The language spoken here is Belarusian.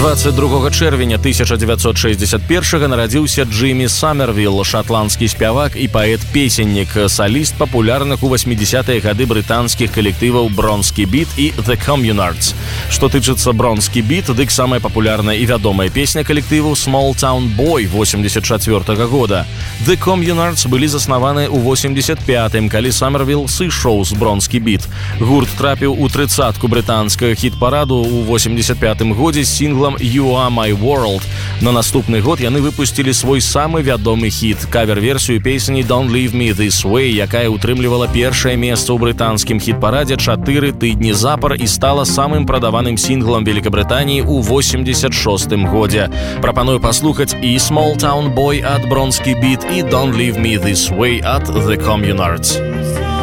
22 чэрвеня 1961 нарадзіўся Джиммі Саммервилл, шатландскі спявак і паэт-песеннік, саліст папулярных у 80-е гады брытанскіх калектываў Бронскі Біт і The Communards. Што тычыцца Бронскі Біт, дык самая папулярная і вядомая песня калектыву Small Town Boy 84 года. The Communards былі заснаваны ў 85-м, калі Саммервилл сышоў з Бронскі Біт. Гурт трапіў у 30-ку брытанскага хіт-параду ў 85-м годзе з сінглам You Are My World. На наступны год яны выпусцілі свой самы вядомы хіт, кавер-версію песні Don't Leave Me This Way, якая утрымлівала першае месца ў брытанскім хіт-парадзе 4 тыдні запар і стала самым прадаваным сінглам Великабрытаніі ў 86-м годзе. Прапаную паслухаць і Small Town Boy ад Бронскі Біт і Don't Leave Me This Way ад The Communards.